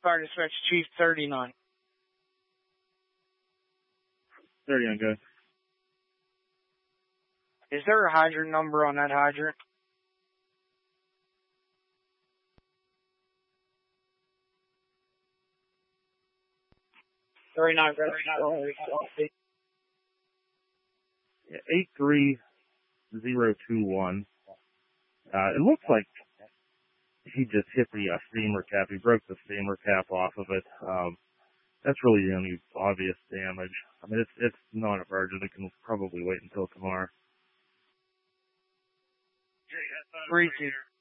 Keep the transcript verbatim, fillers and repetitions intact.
Fire Dispatch Chief thirty-nine. thirty-nine, go. Is there a hydrant number on that hydrant? thirty-nine, thirty-nine. Yeah, eight three zero two one. Uh, it looks like he just hit the uh, steamer cap. He broke the steamer cap off of it. Um, that's really the only obvious damage. I mean, it's it's not emergent. It can probably wait until tomorrow. Three two.